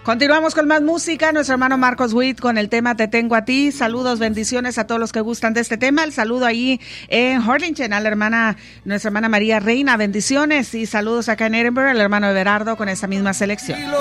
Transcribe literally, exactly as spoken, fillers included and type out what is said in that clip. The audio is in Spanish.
Continuamos con más música. Nuestro hermano Marcos Witt con el tema Te Tengo a Ti. Saludos, bendiciones a todos los que gustan de este tema. El saludo ahí en Harlingen a la hermana, nuestra hermana María Reina. Bendiciones y saludos acá en Edinburgh al hermano Everardo con esa misma selección.